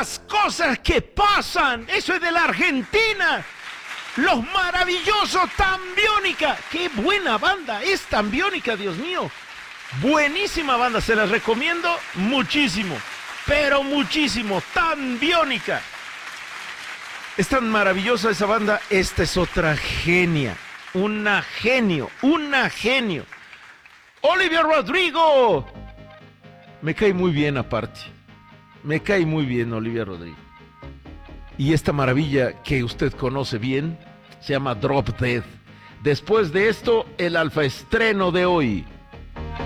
las cosas que pasan. Eso es de la Argentina. Los maravillosos Tambiónica. Qué buena banda es Tambiónica, Dios mío. Buenísima banda, se las recomiendo muchísimo. Pero muchísimo. Tambiónica. Es tan maravillosa esa banda. Esta es otra genia. Una genio. Olivia Rodrigo. Me cae muy bien aparte. Me cae muy bien Olivia Rodrigo. Y esta maravilla que usted conoce bien se llama Drop Dead. Después de esto, el alfa estreno de hoy.